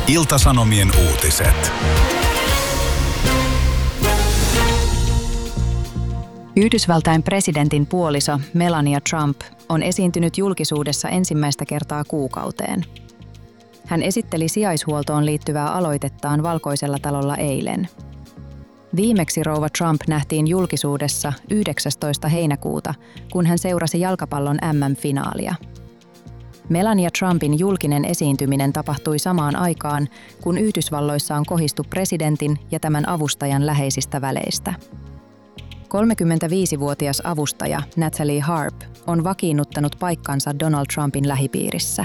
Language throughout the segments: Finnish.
Ilta-Sanomien uutiset. Yhdysvaltain presidentin puoliso Melania Trump on esiintynyt julkisuudessa ensimmäistä kertaa kuukauteen. Hän esitteli sijaishuoltoon liittyvää aloitettaan Valkoisella talolla eilen. Viimeksi rouva Trump nähtiin julkisuudessa 19. heinäkuuta, kun hän seurasi jalkapallon MM-finaalia. Melania Trumpin julkinen esiintyminen tapahtui samaan aikaan, kun Yhdysvalloissa on kohistu presidentin ja tämän avustajan läheisistä väleistä. 35-vuotias avustaja Natalie Harp on vakiinnuttanut paikkansa Donald Trumpin lähipiirissä.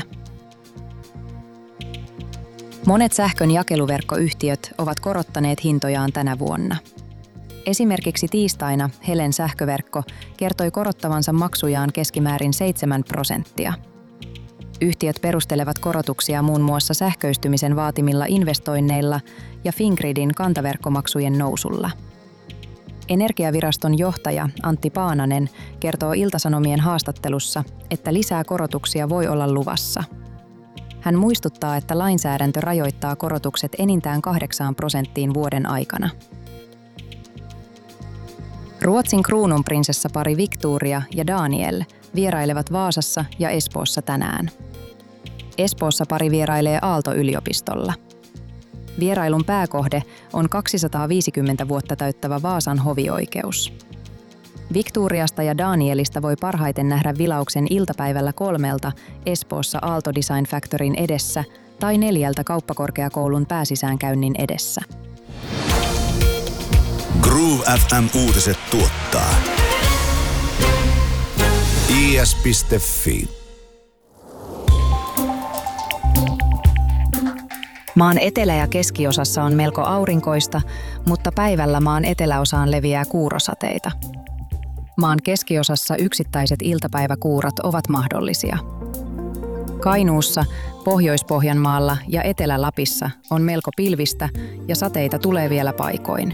Monet sähkön jakeluverkkoyhtiöt ovat korottaneet hintojaan tänä vuonna. Esimerkiksi tiistaina Helen sähköverkko kertoi korottavansa maksujaan keskimäärin 7%. Yhtiöt perustelevat korotuksia muun muassa sähköistymisen vaatimilla investoinneilla ja Fingridin kantaverkkomaksujen nousulla. Energiaviraston johtaja Antti Paananen kertoo Ilta-Sanomien haastattelussa, että lisää korotuksia voi olla luvassa. Hän muistuttaa, että lainsäädäntö rajoittaa korotukset enintään 8% vuoden aikana. Ruotsin kruununprinsessapari Victoria ja Daniel vierailevat Vaasassa ja Espoossa tänään. Espoossa pari vierailee Aalto-yliopistolla. Vierailun pääkohde on 250 vuotta täyttävä Vaasan hovioikeus. Victoriasta ja Danielista voi parhaiten nähdä vilauksen iltapäivällä 3 Espoossa Aalto Design Factoryn edessä tai 4 kauppakorkeakoulun pääsisäänkäynnin edessä. Groove FM uutiset tuottaa is.fi. Maan etelä- ja keskiosassa on melko aurinkoista, mutta päivällä maan eteläosaan leviää kuurosateita. Maan keskiosassa yksittäiset iltapäiväkuurat ovat mahdollisia. Kainuussa, Pohjois-Pohjanmaalla ja Etelä-Lapissa on melko pilvistä ja sateita tulee vielä paikoin.